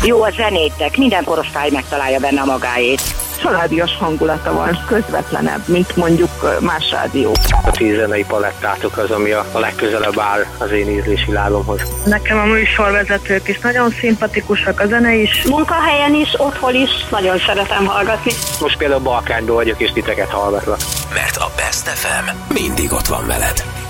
Jó a zenétek, minden korosztály megtalálja benne a magáét. Családias hangulata van, közvetlenebb, mint mondjuk más rádió. A 10 zenei palettátok az, ami a legközelebb áll az én ízlésvilágomhoz. Nekem a műsorvezetők is nagyon szimpatikusak, a zene is. Munkahelyen is, otthon is, nagyon szeretem hallgatni. Most például Balkányban vagyok, és titeket hallgatlak. Mert a Best FM mindig ott van veled.